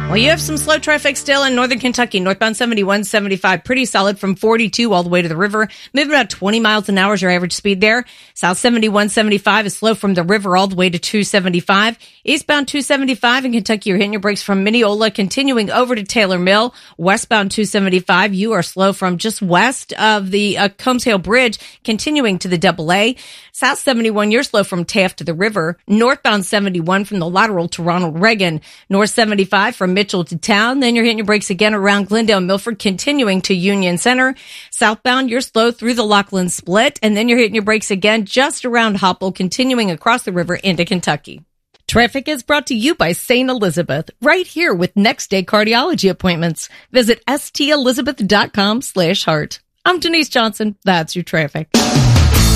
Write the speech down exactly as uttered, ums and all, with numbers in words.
Well, you have some slow traffic still in northern Kentucky. Northbound seventy-one seventy-five, pretty solid from forty-two all the way to the river. Moving about twenty miles an hour is your average speed there. South seventy-one seventy-five is slow from the river all the way to two seventy-five. Eastbound two seventy-five in Kentucky, you're hitting your brakes from Mineola, continuing over to Taylor Mill. Westbound two seventy-five, you are slow from just west of the uh, Combs Hill Bridge, continuing to the double A. South seventy-one, you're slow from Taft to the river. Northbound seventy-one from the lateral to Ronald Reagan. North seventy-five from Mitchell to town. Then you're hitting your brakes again around Glendale Milford, continuing to Union Center. Southbound, you're slow through the Lockland Split. And then you're hitting your brakes again just around Hopple, continuing across the river into Kentucky. Traffic is brought to you by Saint Elizabeth, right here with next day cardiology appointments. Visit stelizabeth.com slash heart. I'm Denise Johnson. That's your traffic.